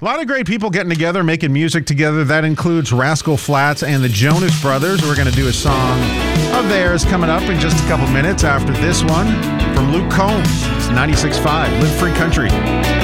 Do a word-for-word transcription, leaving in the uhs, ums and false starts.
A lot of great people getting together, making music together. That includes Rascal Flatts and the Jonas Brothers. We're going to do a song of theirs coming up in just a couple minutes after this one from Luke Combs. It's ninety-six point five Live Free Country.